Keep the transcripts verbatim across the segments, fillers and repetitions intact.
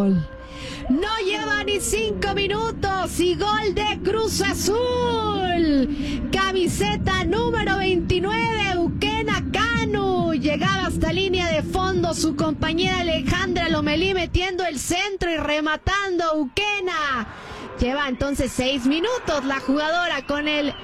gol. No lleva ni cinco minutos y gol de Cruz Azul. Camiseta número veintinueve, Uquena Canu. Llegaba hasta línea de fondo su compañera Alejandra Lomelí metiendo el centro y rematando Uquena. Lleva entonces seis minutos la jugadora con el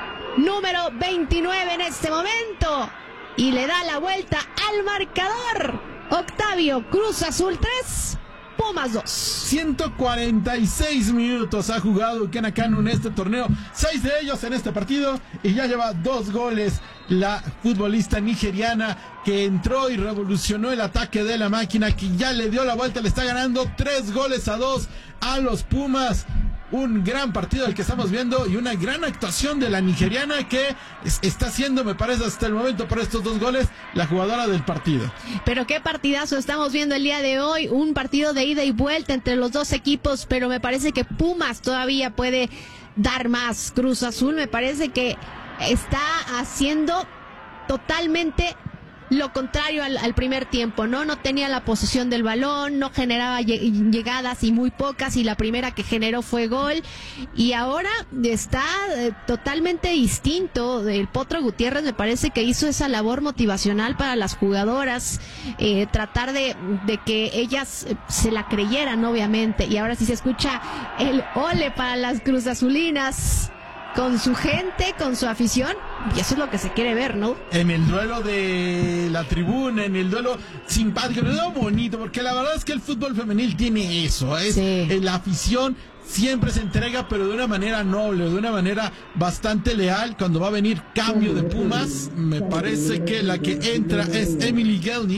número veintinueve en este momento. Y le da la vuelta al marcador. Octavio, Cruz Azul tres, Pumas dos. ciento cuarenta y seis minutos ha jugado Uquena Canu en este torneo, seis de ellos en este partido, y ya lleva dos goles la futbolista nigeriana que entró y revolucionó el ataque de la máquina, que ya le dio la vuelta, le está ganando tres goles a dos a los Pumas. Un gran partido el que estamos viendo y una gran actuación de la nigeriana que está siendo, me parece hasta el momento por estos dos goles, la jugadora del partido. Pero qué partidazo estamos viendo el día de hoy, un partido de ida y vuelta entre los dos equipos, pero me parece que Pumas todavía puede dar más. Cruz Azul me parece que está haciendo totalmente lo contrario al, al primer tiempo, ¿no? No tenía la posesión del balón, no generaba llegadas y muy pocas, y la primera que generó fue gol, y ahora está eh, totalmente distinto. El Potro Gutiérrez me parece que hizo esa labor motivacional para las jugadoras, eh, tratar de, de que ellas eh, se la creyeran, obviamente, y ahora sí se escucha el ole para las cruzazulinas, con su gente, con su afición, y eso es lo que se quiere ver, ¿no? En el duelo de la tribuna, en el duelo simpático, en el duelo bonito, porque la verdad es que el fútbol femenil tiene eso, es sí. La afición siempre se entrega, pero de una manera noble, de una manera bastante leal. Cuando va a venir cambio de Pumas, me parece que la que entra es Emily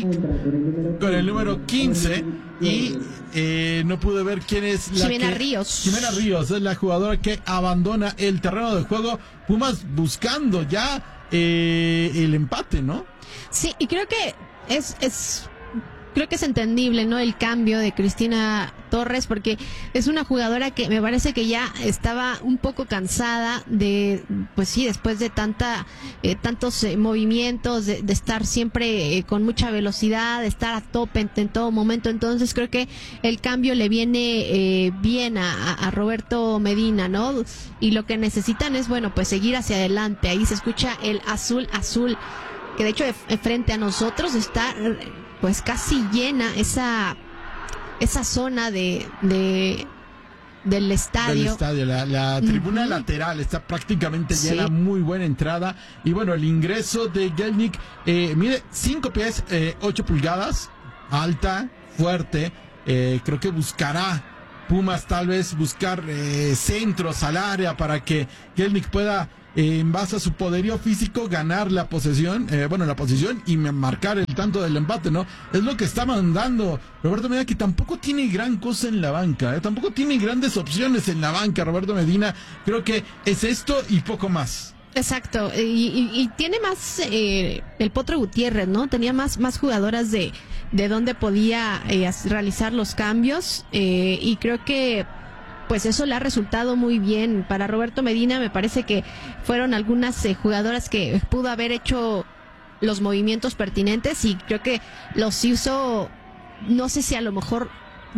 Gelnick con el número quince, y eh, no pude ver quién es la Jimena que... Ríos. Jimena Ríos es la jugadora que abandona el terreno de juego. Pumas buscando ya eh, el empate, ¿no? Sí, y creo que es... es... Creo que es entendible, ¿no? El cambio de Cristina Torres, porque es una jugadora que me parece que ya estaba un poco cansada de, pues sí, después de tanta, eh, tantos eh, movimientos, de, de estar siempre eh, con mucha velocidad, de estar a tope en, en todo momento. Entonces creo que el cambio le viene eh, bien a, a Roberto Medina, ¿no? Y lo que necesitan es, bueno, pues seguir hacia adelante. Ahí se escucha el azul, azul, que de hecho de, de frente a nosotros está... pues casi llena esa esa zona de, de del estadio. Del estadio, la, la tribuna uh-huh. lateral está prácticamente llena, sí. Muy buena entrada. Y bueno, el ingreso de Gelnick, eh, mide cinco pies, eh, ocho pulgadas, alta, fuerte. Eh, creo que buscará Pumas tal vez buscar eh, centros al área para que Gelnick pueda, eh, en base a su poderío físico, ganar la posesión, eh, bueno, la posición y marcar el tanto del empate, ¿no? Es lo que está mandando Roberto Medina, que tampoco tiene gran cosa en la banca, ¿eh? Tampoco tiene grandes opciones en la banca, Roberto Medina. Creo que es esto y poco más. Exacto, y, y, y tiene más eh, el Potro Gutiérrez, ¿no? Tenía más, más jugadoras de, de donde podía eh, realizar los cambios, eh, y creo que pues eso le ha resultado muy bien. Para Roberto Medina me parece que fueron algunas eh, jugadoras que pudo haber hecho los movimientos pertinentes, y creo que los hizo, no sé si a lo mejor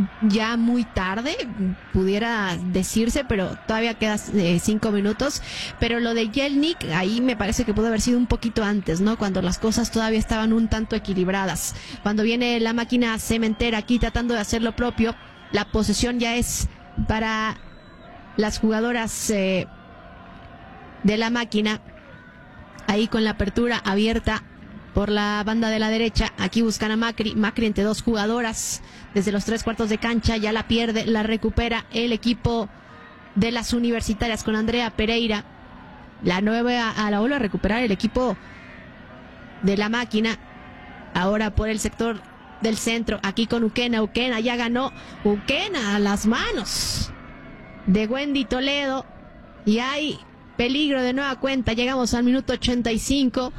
ya muy tarde pudiera decirse, pero todavía quedan eh, cinco minutos. Pero lo de Gelnick, ahí me parece que pudo haber sido un poquito antes, ¿no? Cuando las cosas todavía estaban un tanto equilibradas. Cuando viene la máquina cementera aquí tratando de hacer lo propio, la posesión ya es para las jugadoras eh, de la máquina, ahí con la apertura abierta por la banda de la derecha. Aquí buscan a Macri, Macri entre dos jugadoras desde los tres cuartos de cancha, ya la pierde, la recupera el equipo de las universitarias con Andrea Pereira. La nueva a la vuelve a recuperar el equipo de la máquina, ahora por el sector del centro, aquí con Uquena. Uquena ya ganó, Uquena a las manos de Wendy Toledo, y hay peligro de nueva cuenta. Llegamos al minuto ochenta y cinco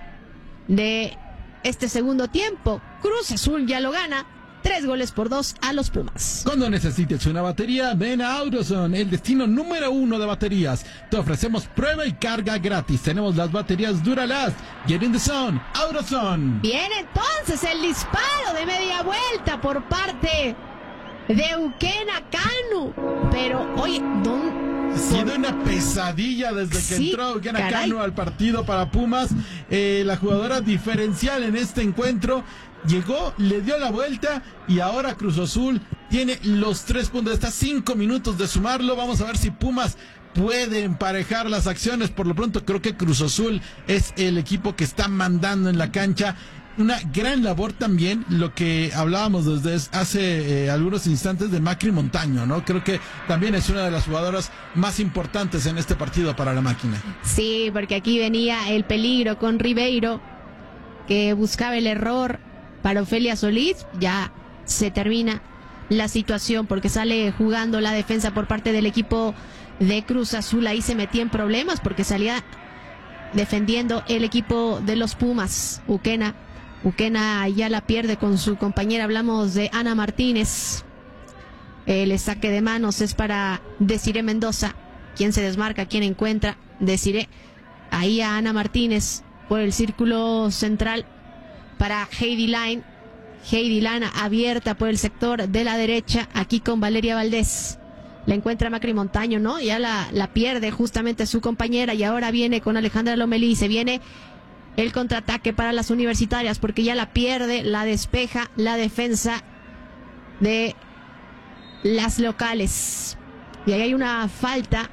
de este segundo tiempo. Cruz Azul ya lo gana, tres goles por dos a los Pumas. Cuando necesites una batería, ven a AutoZone, el destino número uno de baterías. Te ofrecemos prueba y carga gratis. Tenemos las baterías Duralast. Get in the zone, AutoZone. Viene entonces el disparo de media vuelta por parte de Ukena Kanu. Pero, oye, ¿dónde? Ha sido una pesadilla desde que sí, entró Ukena Kanu al partido para Pumas. Eh, la jugadora diferencial en este encuentro. Llegó, le dio la vuelta y ahora Cruz Azul tiene los tres puntos. Está cinco minutos de sumarlo. Vamos a ver si Pumas puede emparejar las acciones. Por lo pronto creo que Cruz Azul es el equipo que está mandando en la cancha. Una gran labor también, lo que hablábamos desde hace eh, algunos instantes de Macri Montaño, ¿no? Creo que también es una de las jugadoras más importantes en este partido para la máquina. Sí, porque aquí venía el peligro con Ribeiro, que buscaba el error para Ofelia Solís. Ya se termina la situación porque sale jugando la defensa por parte del equipo de Cruz Azul. Ahí se metía en problemas porque salía defendiendo el equipo de los Pumas. Ukena Ukena ya la pierde con su compañera. Hablamos de Ana Martínez. El saque de manos es para Desiree Mendoza. ¿Quién se desmarca? ¿Quién encuentra? Desiree. Ahí a Ana Martínez por el círculo central para Heidi Line. Heidi Line abierta por el sector de la derecha. Aquí con Valeria Valdés. La encuentra Macri Montaño, ¿no? Ya la, la pierde justamente su compañera. Y ahora viene con Alejandra Lomelí. Se viene el contraataque para las universitarias porque ya la pierde, la despeja la defensa de las locales. Y ahí hay una falta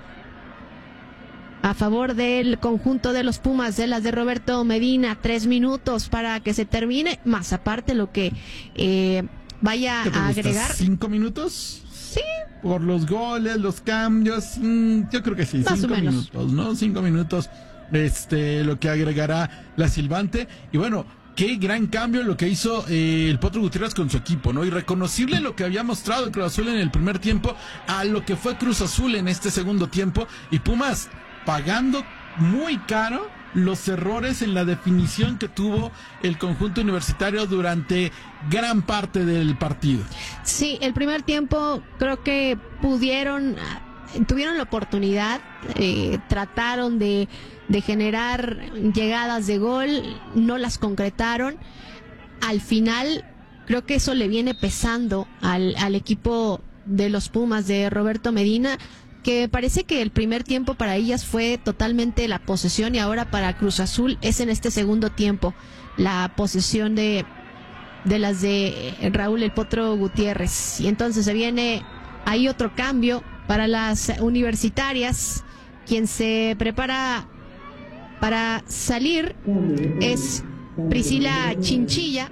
a favor del conjunto de los Pumas, de las de Roberto Medina. Tres minutos para que se termine, más aparte lo que eh, vaya a agregar. ¿Cinco minutos? Sí. Por los goles, los cambios, mmm, yo creo que sí, más cinco o menos. minutos, ¿no? Cinco minutos. Este, lo que agregará la silbante. Y bueno, qué gran cambio lo que hizo eh, el Potro Gutiérrez con su equipo, ¿no? Irreconocible lo que había mostrado Cruz Azul en el primer tiempo a lo que fue Cruz Azul en este segundo tiempo. Y Pumas pagando muy caro los errores en la definición que tuvo el conjunto universitario durante gran parte del partido. Sí, el primer tiempo creo que pudieron, tuvieron la oportunidad, eh, trataron de de generar llegadas de gol, no las concretaron. Al final creo que eso le viene pesando al, al equipo de los Pumas de Roberto Medina, que parece que el primer tiempo para ellas fue totalmente la posesión y ahora para Cruz Azul es en este segundo tiempo la posesión de, de las de Raúl El Potro Gutiérrez. Y entonces se viene ahí otro cambio para las universitarias. Quien se prepara para salir es Priscila Chinchilla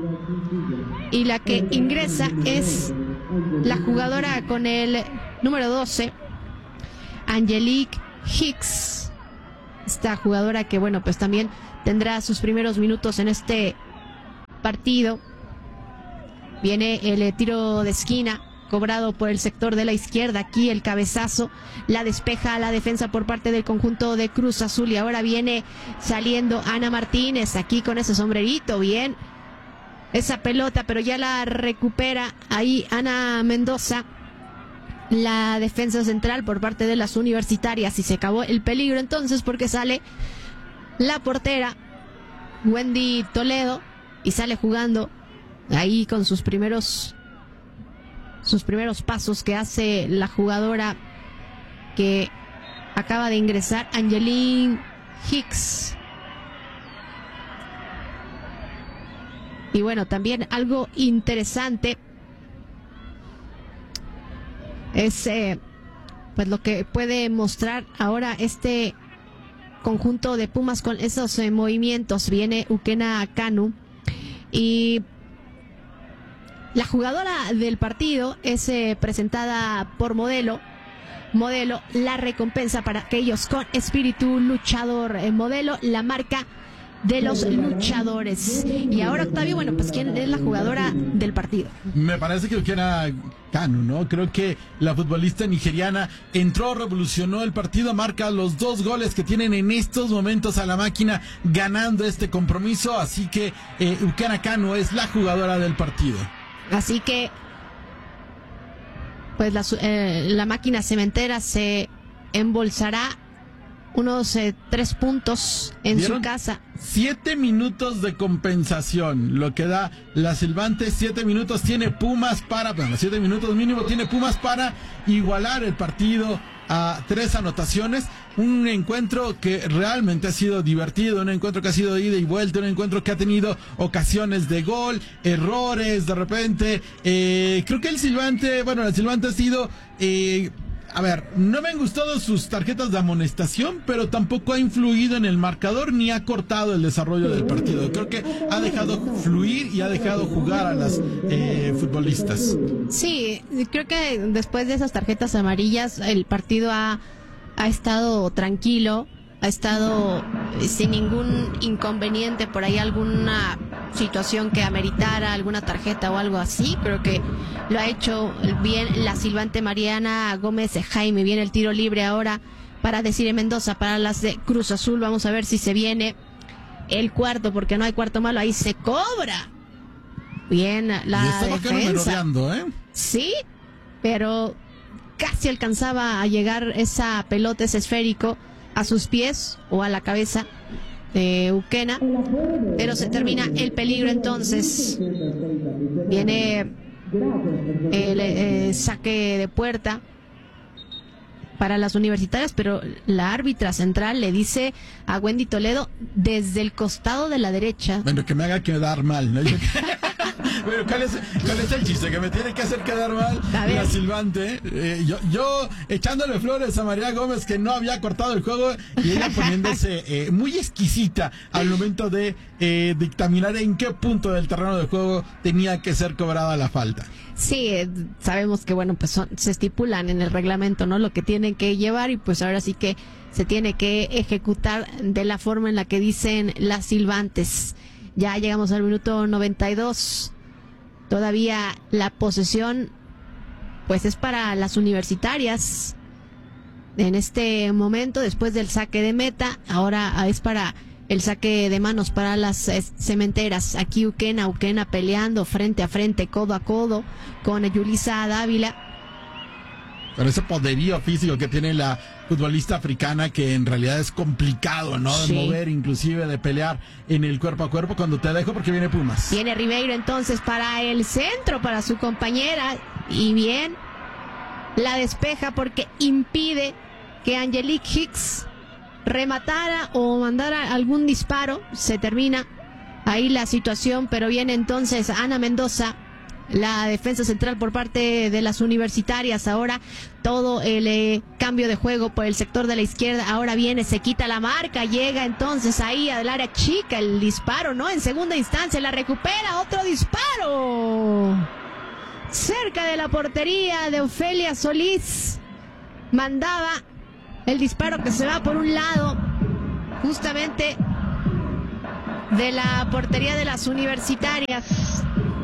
y la que ingresa es la jugadora con el número doce, Angelique Hicks. Esta jugadora que, bueno, pues también tendrá sus primeros minutos en este partido. Viene el tiro de esquina cobrado por el sector de la izquierda. Aquí el cabezazo, la despeja a la defensa por parte del conjunto de Cruz Azul. Y ahora viene saliendo Ana Martínez aquí con ese sombrerito. Bien esa pelota, pero ya la recupera ahí Ana Mendoza, la defensa central por parte de las universitarias. Y se acabó el peligro entonces porque sale la portera Wendy Toledo y sale jugando ahí con sus primeros sus primeros pasos que hace la jugadora que acaba de ingresar, Angelique Hicks. Y bueno, también algo interesante es eh, pues lo que puede mostrar ahora este conjunto de Pumas con esos eh, movimientos. Viene Ukena Kanu y la jugadora del partido es eh, presentada por Modelo. Modelo, la recompensa para aquellos con espíritu luchador. Eh, Modelo, la marca de los luchadores. Y ahora, Octavio, bueno, pues ¿quién es la jugadora del partido? Me parece que era Kanu, ¿no? Creo que la futbolista nigeriana entró, revolucionó el partido, marca los dos goles que tienen en estos momentos a la máquina ganando este compromiso. Así que eh, Ukena Kanu es la jugadora del partido. Así que pues la, eh, la máquina cementera se embolsará unos eh, tres puntos en su casa. Siete minutos de compensación, lo que da la Silvante. Siete minutos tiene Pumas para, bueno, siete minutos mínimo tiene Pumas para igualar el partido a tres anotaciones. Un encuentro que realmente ha sido divertido, un encuentro que ha sido ida y vuelta, un encuentro que ha tenido ocasiones de gol, errores de repente. Eh, creo que el Silvante, bueno, el Silvante ha sido... Eh, A ver, no me han gustado sus tarjetas de amonestación, pero tampoco ha influido en el marcador ni ha cortado el desarrollo del partido. Creo que ha dejado fluir y ha dejado jugar a las eh, futbolistas. Sí, creo que después de esas tarjetas amarillas el partido ha, ha estado tranquilo, ha estado sin ningún inconveniente, por ahí alguna situación que ameritara alguna tarjeta o algo así. Creo que lo ha hecho bien la Silvante. Mariana Gómez Jaime. Viene el tiro libre ahora para Desiree Mendoza, para las de Cruz Azul. Vamos a ver si se viene el cuarto, porque no hay cuarto malo. Ahí se cobra bien la defensa. ¿eh? Sí, pero casi alcanzaba a llegar esa pelota, ese esférico, a sus pies o a la cabeza de Uquena, pero se termina el peligro. Entonces viene el eh, saque de puerta para las universitarias, pero la árbitra central le dice a Wendy Toledo desde el costado de la derecha. Bueno, que me haga quedar mal, ¿no? Bueno, ¿cuál es, ¿cuál es el chiste? Que me tiene que hacer quedar mal la Silvante. Eh, yo, yo echándole flores a María Gómez, que no había cortado el juego, y ella poniéndose eh, muy exquisita al momento de eh, dictaminar en qué punto del terreno de juego tenía que ser cobrada la falta. Sí, eh, sabemos que, bueno, pues son, se estipulan en el reglamento, ¿no? Lo que tienen que llevar, y pues ahora sí que se tiene que ejecutar de la forma en la que dicen las Silvantes. Ya llegamos al minuto noventa y dos. Todavía la posesión pues es para las universitarias en este momento, después del saque de meta. Ahora es para el saque de manos para las eh, cementeras. Aquí Uquena, Uquena peleando frente a frente, codo a codo con Yulisa Dávila. Pero ese poderío físico que tiene la futbolista africana, que en realidad es complicado, ¿no? De sí. mover, inclusive de pelear en el cuerpo a cuerpo. Cuando te dejo, porque viene Pumas. Viene Ribeiro entonces para el centro, para su compañera. Y bien, la despeja porque impide que Angelique Hicks rematara o mandara algún disparo. Se termina ahí la situación, pero viene entonces Ana Mendoza, la defensa central por parte de las universitarias. Ahora todo el eh, cambio de juego por el sector de la izquierda. Ahora viene, se quita la marca, llega entonces ahí al área chica, el disparo, ¿no? En segunda instancia la recupera, otro disparo cerca de la portería de Ofelia Solís. Mandaba el disparo que se va por un lado justamente de la portería de las universitarias.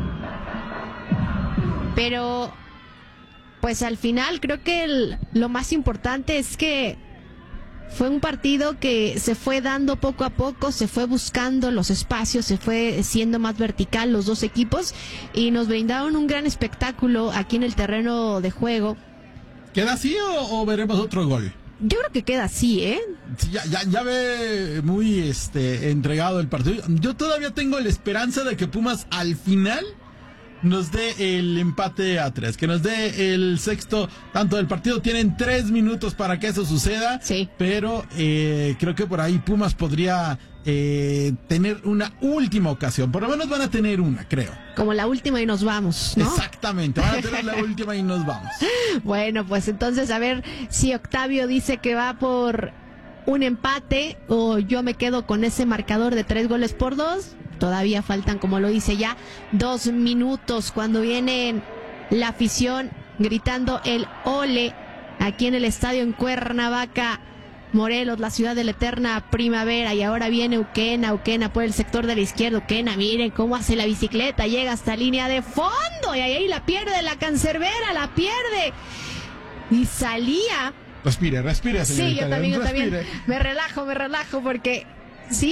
Pero pues al final creo que el, lo más importante es que fue un partido que se fue dando poco a poco, se fue buscando los espacios, se fue siendo más vertical los dos equipos, y nos brindaron un gran espectáculo aquí en el terreno de juego. ¿Queda así o, o veremos otro gol? Yo creo que queda así, ¿eh? Sí, ya, ya, ya ve muy este entregado el partido. Yo todavía tengo la esperanza de que Pumas al final nos dé el empate a tres, que nos dé el sexto tanto del partido. Tienen tres minutos para que eso suceda, sí. Pero eh, creo que por ahí Pumas podría eh, tener una última ocasión. Por lo menos van a tener una, creo. Como la última y nos vamos, ¿no? Exactamente, van a tener la última y nos vamos. Bueno, pues entonces a ver si Octavio dice que va por un empate o yo me quedo con ese marcador de tres goles por dos. Todavía faltan, como lo dice ya, dos minutos cuando viene la afición gritando el ole aquí en el estadio en Cuernavaca, Morelos, la ciudad de la eterna primavera. Y ahora viene Uquena, Uquena por el sector de la izquierda. Uquena, miren cómo hace la bicicleta, llega hasta línea de fondo y ahí la pierde la cancerbera, la pierde. Y salía. Respire, respire, señorita. Sí, yo también, yo también me relajo, me relajo porque sí.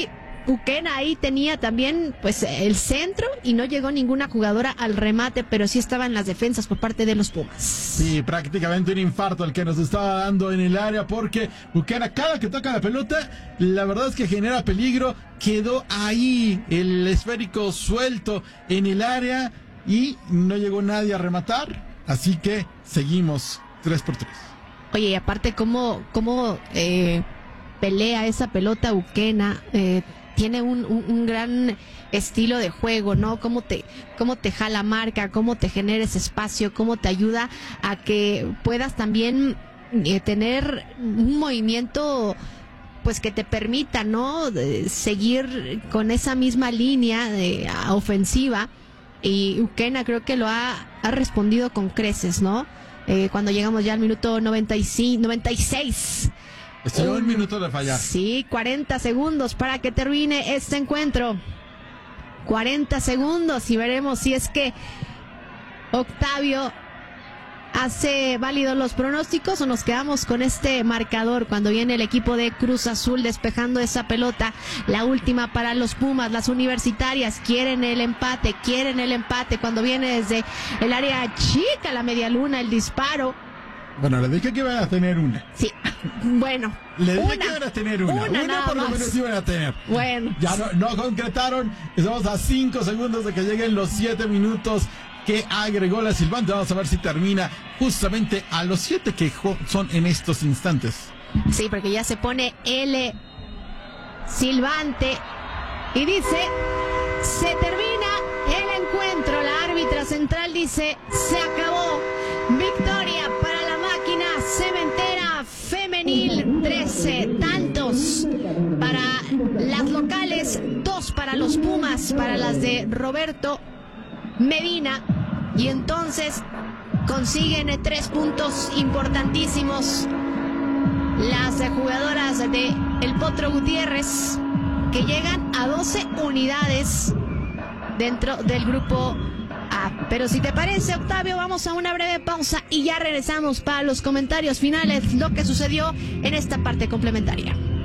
Uquena ahí tenía también pues el centro y no llegó ninguna jugadora al remate, pero sí estaban las defensas por parte de los Pumas. Sí, prácticamente un infarto el que nos estaba dando en el área, porque Uquena cada que toca la pelota, la verdad es que genera peligro. Quedó ahí el esférico suelto en el área y no llegó nadie a rematar, así que seguimos tres por tres. Oye, y aparte cómo, cómo eh, pelea esa pelota Uquena, eh, tiene un, un, un gran estilo de juego, ¿no? Cómo te, cómo te jala marca, cómo te genera ese espacio, cómo te ayuda a que puedas también eh, tener un movimiento pues que te permita, ¿no? De seguir con esa misma línea de, a, ofensiva, y Uquena creo que lo ha, ha respondido con creces, ¿no? Eh, cuando llegamos ya al minuto noventa y cinco, noventa y seis. Estuvo un minuto de fallar. Sí, cuarenta segundos para que termine este encuentro. cuarenta segundos y veremos si es que Octavio hace válidos los pronósticos o nos quedamos con este marcador cuando viene el equipo de Cruz Azul despejando esa pelota. La última para los Pumas, las universitarias quieren el empate, quieren el empate cuando viene desde el área chica, la media luna, el disparo. Bueno, le dije que iban a tener una. Sí, bueno. Le dije una, que iban a tener una. Una, Una por lo más. menos iban a tener. Bueno. Ya no, no concretaron. Estamos a cinco segundos de que lleguen los siete minutos que agregó la silbante. Vamos a ver si termina justamente a los siete que son en estos instantes. Sí, porque ya se pone el silbante y dice, se termina el encuentro. La árbitra central dice, se acabó. Victoria para la máquina cementera femenil, trece tantos para las locales, dos para los Pumas, para las de Roberto Medina, y entonces consiguen tres puntos importantísimos las jugadoras de El Potro Gutiérrez, que llegan a doce unidades dentro del grupo A. Pero si te parece, Octavio, vamos a una breve pausa y ya regresamos para los comentarios finales, lo que sucedió en esta parte complementaria.